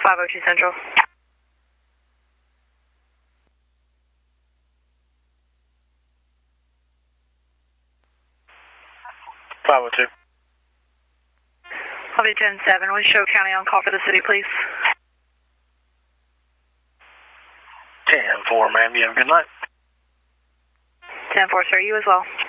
502 Central. 502. I'll be 10-7. Washoe County on call for the city, please. 10-4, ma'am. You have a good night. 10-4, sir. You as well.